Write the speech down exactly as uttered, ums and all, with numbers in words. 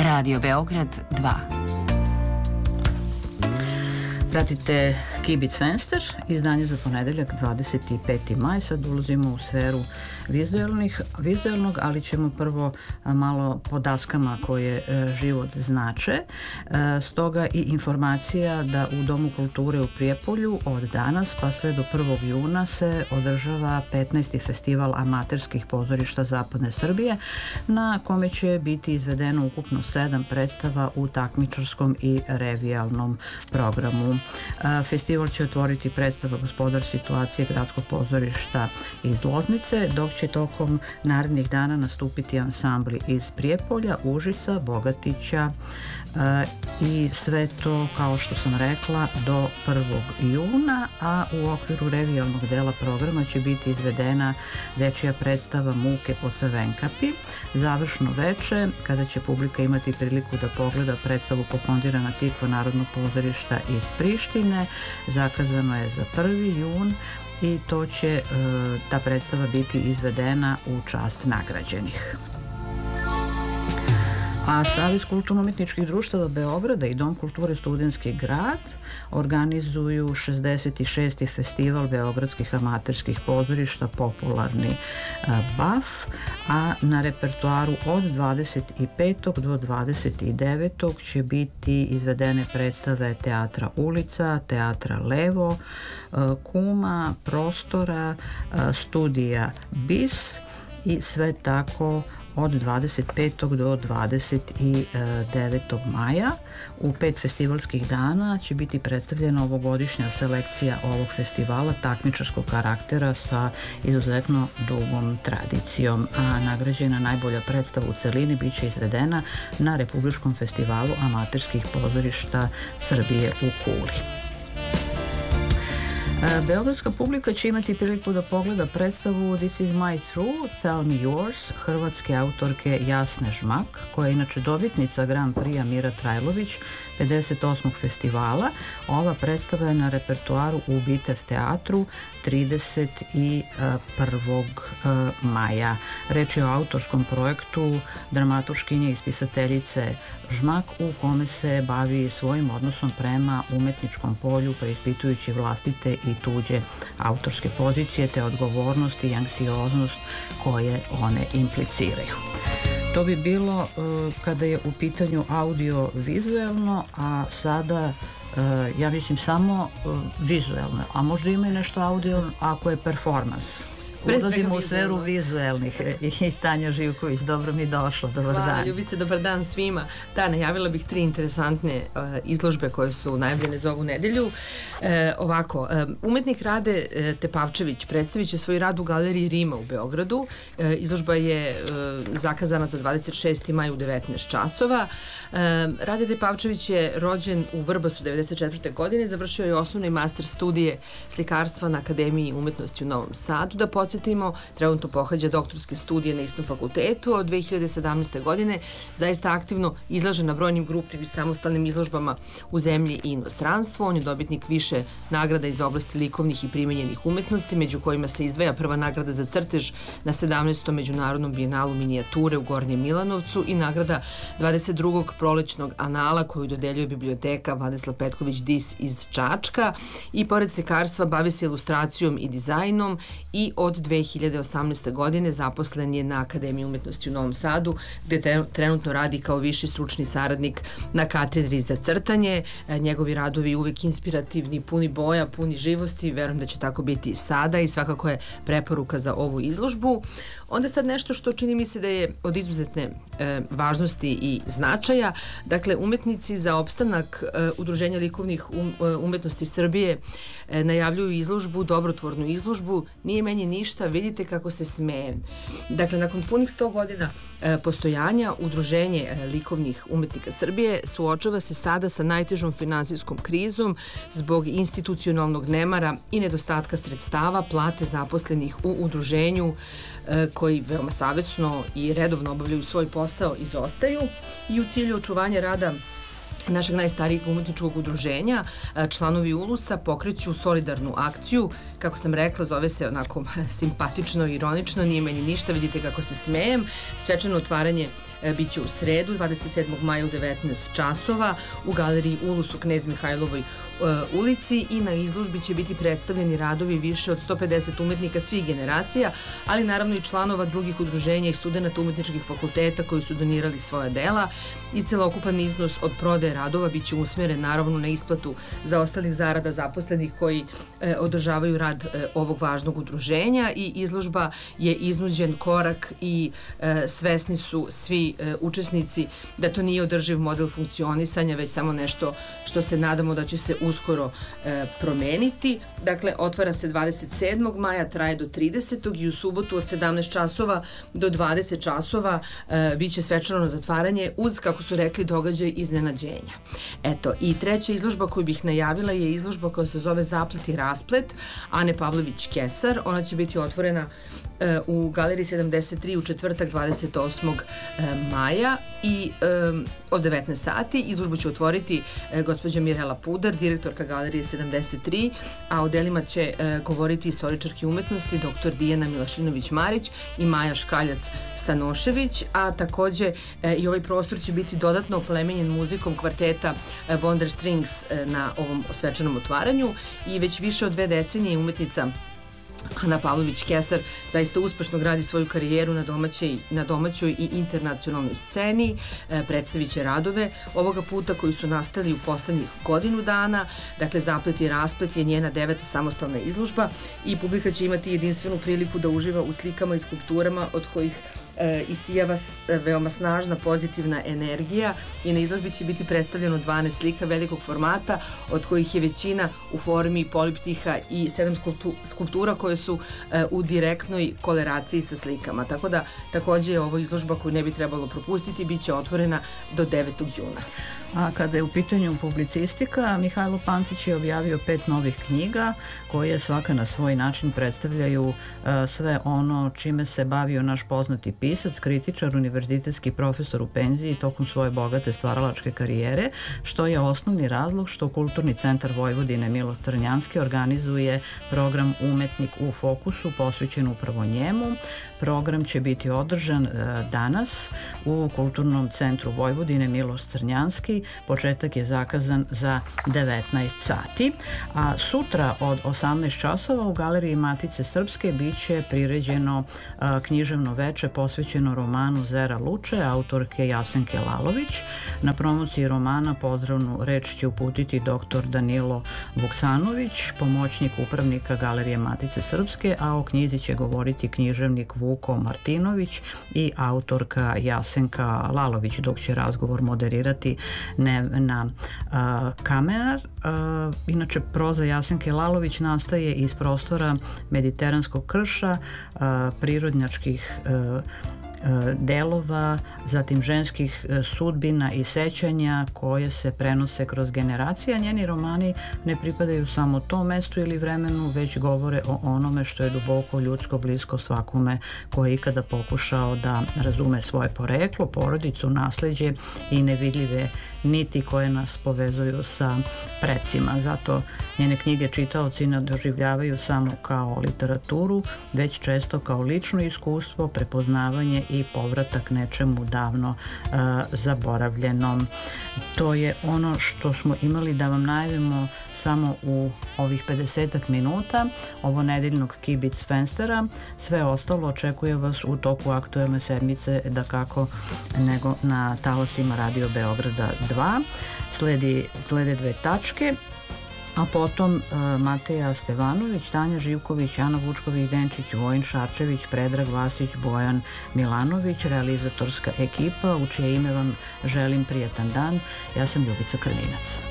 Radio Beograd dva. Pratite Kibic Fenster, izdanje za ponedeljak dvadeset peti maj. Sad ulazimo u sferu vizualnih, vizualnog, ali ćemo prvo malo po daskama koje e, život znače. E, stoga i informacija da u Domu kulture u Prijepolju od danas pa sve do prvog juna se održava petnaesti festival amaterskih pozorišta Zapadne Srbije, na kome će biti izvedeno ukupno sedam predstava u takmičarskom i revijalnom programu. E, festival će otvoriti predstava Gospodar situacije Gradskog pozorišta iz Loznice, dok će tokom narednih dana nastupiti ansambli iz Prijepolja, Užica, Bogatića e, i sve to, kao što sam rekla, do prvog juna, a u okviru revijalnog dela programa će biti izvedena dečija predstava Muke po Crvenkapi. Završno veče, kada će publika imati priliku da pogleda predstavu Pokondirana Tikva Narodnog pozorišta iz Prištine, zakazano je za prvi jun i to će e, ta predstava biti izvedena u čast nagrađenih. A Savez kulturno-umetničkih društava Beograda i Dom kulture Studentski grad organizuju šezdeset šesti festival beogradskih amaterskih pozorišta Popularni B A F, a na repertoaru od dvadeset petog do dvadeset devetog će biti izvedene predstave Teatra Ulica, Teatra Levo, Kuma, Prostora, Studija Bis i sve tako od dvadeset petog do dvadeset devetog maja. U pet festivalskih dana će biti predstavljena ovogodišnja selekcija ovog festivala takmičarskog karaktera sa izuzetno dugom tradicijom, a nagrađena najbolja predstava u celini bit će izvedena na Republičkom festivalu amaterskih pozorišta Srbije u Kuli. Beogradska publika će imati priliku da pogleda predstavu This is my truth, Tell me yours, hrvatske autorke Jasne Žmak, koja je inače dobitnica Grand Prix Mira Trajlović pedeset osmog festivala. Ova predstava je na repertoaru u Bitev teatru trideset prvog maja. Reč je o autorskom projektu dramaturškinje i spisateljice Žmak, u kome se bavi svojim odnosom prema umetničkom polju, preispitujući vlastite i tuđe autorske pozicije te odgovornost i anksioznost koje one impliciraju. To bi bilo uh, kada je u pitanju audio-vizuelno, a sada uh, ja mislim samo uh, vizuelno, a možda ima i nešto audio ako je performans. Ulazimo u sferu vizuelnih i Tanja Živković, dobro mi došla, dobar Hvala, dan. Hvala Ljubice, dobar dan svima. Da, najavila bih tri interesantne uh, izložbe koje su najavljene za ovu nedelju. Uh, ovako, uh, umetnik Rade uh, Tepavčević predstavit će svoj rad u Galeriji Rima u Beogradu. Uh, izložba je uh, zakazana za dvadeset šesti maj u devetnaest časova. Uh, Rade Tepavčević je rođen u Vrbasu devedeset četvrte godine, završio je osnovne i master studije slikarstva na Akademiji umetnosti u Novom Sadu. Da podsjetimo, trenutno pohađa doktorske studije na istom fakultetu. Od dve hiljade sedamnaeste. godine zaista aktivno izlaže na brojnim grupnim i samostalnim izložbama u zemlji i inostranstvu. On je dobitnik više nagrada iz oblasti likovnih i primenjenih umetnosti, među kojima se izdvaja prva nagrada za crtež na sedamnaestom međunarodnom bijenalu minijature u Gornjem Milanovcu i nagrada dvadeset drugog prolećnog anala koju dodeljuje biblioteka Vladislav Petković Dis iz Čačka. I pored slikarstva bavi se ilustracijom i dizajnom i od dve hiljade osamnaeste. godine zaposlen je na Akademiji umetnosti u Novom Sadu, gde trenutno radi kao viši stručni saradnik na katedri za crtanje. Njegovi radovi uvek inspirativni, puni boja, puni živosti, verujem da će tako biti i sada i svakako je preporuka za ovu izložbu. Onda sad nešto što čini mi se da je od izuzetne e, važnosti i značaja. Dakle, umetnici za opstanak e, Udruženja likovnih um, umetnosti Srbije e, najavljuju izložbu, dobrotvornu izložbu Nije meni ništa, vidite kako se smejem. Dakle, nakon punih sto godina e, postojanja, Udruženje e, likovnih umetnika Srbije suočava se sada sa najtežom finansijskom krizom zbog institucionalnog nemara i nedostatka sredstava. Plate zaposlenih u udruženju e, koji veoma savesno i redovno obavljaju svoj posao izostaju i u cilju očuvanja rada našeg najstarijeg umetničkog udruženja, članovi Ulusa pokreću solidarnu akciju, kako sam rekla, zove se onako simpatično, ironično, nije meni ništa, vidite kako se smejem. Svečano otvaranje biće u sredu, dvadeset sedmog maja u devetnaest časova u galeriji Ulus u Knez Mihajlovoj ulici i na izložbi će biti predstavljeni radovi više od sto pedeset umetnika svih generacija, ali naravno i članova drugih udruženja i studenta umetničkih fakulteta koji su donirali svoja dela i celokupan iznos od prodaje radova biće usmjeren naravno na isplatu zaostalih zarada zaposlenih koji e, održavaju rad e, ovog važnog udruženja i izložba je iznuđen korak i e, svesni su svi e, učesnici da to nije održiv model funkcionisanja, već samo nešto što se nadamo da će se uskoro e, promeniti. Dakle, otvara se dvadeset sedmog maja, traje do tridesetog i u subotu od sedamnaest časova do dvadeset časova e, biće svečano zatvaranje uz, kako su rekli, događaj iznenađenja. Eto, i treća izložba koju bih najavila je izložba koja se zove Zaplet i rasplet Ane Pavlović-Kesar. Ona će biti otvorena e, u galeriji sedamdeset tri u četvrtak dvadeset osmog maja i e, od devetnaest sati. Izložbu će otvoriti e, gospođa Mirela Pudar, direktorka galerije sedamdeset tri, a o delima će e, govoriti istoričarki umetnosti dr. Dijana Milašinović-Marić i Maja Škaljac-Stanošević, a takođe e, i ovaj prostor će biti dodatno oplemenjen muzikom kvarteta e, Wonder Strings e, na ovom svečanom otvaranju i već više od dve decenije umetnica Ana Pavlović-Kesar zaista uspešno gradi svoju karijeru na domaćoj, na domaćoj i internacionalnoj sceni, e, predstavit će radove ovoga puta koji su nastali u poslednjih godinu dana. Dakle, Zaplet i rasplet je njena deveta samostalna izložba i publika će imati jedinstvenu priliku da uživa u slikama i skulpturama od kojih e, isijava e, veoma snažna pozitivna energija i na izložbi će biti predstavljeno dvanaest slika velikog formata, od kojih je većina u formi poliptiha i sedam skulptu, skulptura koje su e, u direktnoj koleraciji sa slikama. Tako da takođe je ovo izložba koju ne bi trebalo propustiti, bit će otvorena do devetog juna. A kada je u pitanju publicistika, Mihajlo Pantić je objavio pet novih knjiga koje svaka na svoj način predstavljaju uh, sve ono čime se bavio naš poznati pisac, kritičar, univerzitetski profesor u penziji tokom svoje bogate stvaralačke karijere, što je osnovni razlog što Kulturni centar Vojvodine Milo Strnjanski organizuje program Umetnik u fokusu posvećen upravo njemu. Program će biti održan uh, danas u Kulturnom centru Vojvodine Milo Strnjanski. Početak je zakazan za devetnaest sati, a sutra od osamnaest časova u galeriji Matice Srpske biće priređeno a, književno veče posvećeno romanu Zera Luče, autorke Jasenke Lalović. Na promociji romana pozdravnu reč će uputiti dr. Danilo Vuksanović, pomoćnik upravnika galerije Matice Srpske, a o knjizi će govoriti književnik Vuko Martinović i autorka Jasenka Lalović, dok će razgovor moderirati Nevena uh, Kamenar. Uh, inače, proza Jasenke Lalović nastaje iz prostora mediteranskog krša, uh, prirodnjačkih uh, delova, zatim ženskih sudbina i sećanja koje se prenose kroz generacije. Njeni romani ne pripadaju samo tom mestu ili vremenu, već govore o onome što je duboko ljudsko, blisko svakome ko je ikada pokušao da razume svoje poreklo, porodicu, nasleđe i nevidljive niti koje nas povezuju sa precima. Zato njene knjige čitaoci ne doživljavaju samo kao literaturu, već često kao lično iskustvo, prepoznavanje i povratak nečemu davno uh, zaboravljenom. To je ono što smo imali da vam najavimo samo u ovih pedesetak minuta ovo nedeljnog Kibic Fenstera. Sve ostalo očekuje vas u toku aktuelne sedmice, da kako nego na talasima Radio Beograda dva. Sledi, slede dve tačke, a potom uh, Mateja Stevanović, Tanja Živković, Ana Vučković-Denčić, Vojin Šarčević, Predrag Vasić, Bojan Milanović, realizatorska ekipa u čije ime vam želim prijetan dan. Ja sam Ljubica Krninac.